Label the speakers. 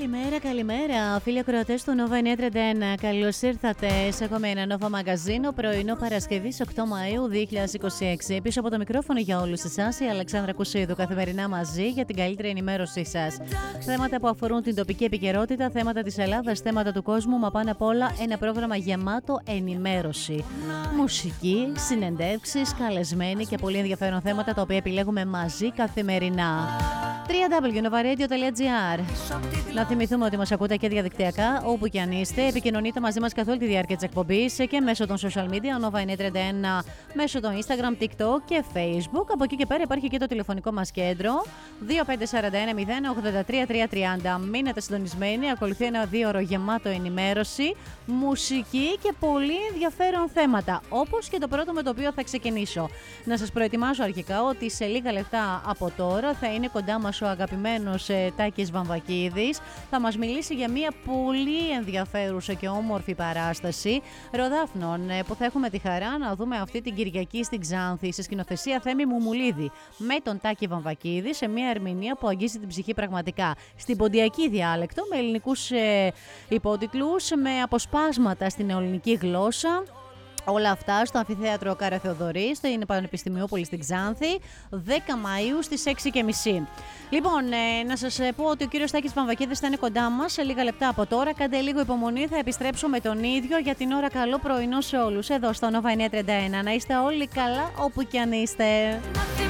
Speaker 1: Καλημέρα, φίλοι ακροατές του Nova 931. Καλώς ήρθατε σε ακόμη ένα Nova Μαγκαζίνο, πρωινό Παρασκευής 8 Μαΐου 2026. Πίσω από το μικρόφωνο για όλους εσάς, η Αλεξάνδρα Κουσίδου, καθημερινά μαζί για την καλύτερη ενημέρωσή σας. Θέματα που αφορούν την τοπική επικαιρότητα, θέματα της Ελλάδας, θέματα του κόσμου, μα πάνω απ' όλα ένα πρόγραμμα γεμάτο ενημέρωση. Μουσική, συνεντεύξεις, καλεσμένοι και πολύ ενδιαφέρον θέματα τα οποία επιλέγουμε μαζί καθημερινά. www.novaradio.gr. Να θυμηθούμε ότι μας ακούτε και διαδικτυακά όπου και αν είστε. Επικοινωνείτε μαζί μας καθ' όλη τη διάρκεια της εκπομπής και μέσω των social media, Nova 931, μέσω των Instagram, TikTok και Facebook. Από εκεί και πέρα υπάρχει και το τηλεφωνικό μας κέντρο 2541 083 330. Μείνετε συντονισμένοι, ακολουθεί ένα 2ωρο γεμάτο ενημέρωση, μουσική και πολύ ενδιαφέρον θέματα, όπως και το πρώτο με το οποίο θα ξεκινήσω. Να σας προετοιμάσω αρχικά ότι σε λίγα λεπτά από τώρα θα είναι κοντά μας ο αγαπημένος Τάκης Βαμβακίδης. Θα μας μιλήσει για μια πολύ ενδιαφέρουσα και όμορφη παράσταση Ροδάφνων που θα έχουμε τη χαρά να δούμε αυτή την Κυριακή στην Ξάνθη, σε σκηνοθεσία Θέμη Μουμουλίδη, με τον Τάκη Βαμβακίδη, σε μια ερμηνεία που αγγίζει την ψυχή πραγματικά. Στην ποντιακή διάλεκτο, με ελληνικούς υπότιτλους, με αποσπάσματα στην ελληνική γλώσσα. Όλα αυτά στο Αμφιθέατρο Κάρα Θεοδωρή, στην Πανεπιστημιούπολη στην Ξάνθη, 10 Μαΐου στις 6:30. Λοιπόν, να σας πω ότι ο κύριος Τάκης Βαμβακίδης θα είναι κοντά μας σε λίγα λεπτά από τώρα. Κάντε λίγο υπομονή, θα επιστρέψω με τον ίδιο. Για την ώρα καλό πρωινό σε όλους, εδώ στο Nova 931. Να είστε όλοι καλά όπου και αν είστε.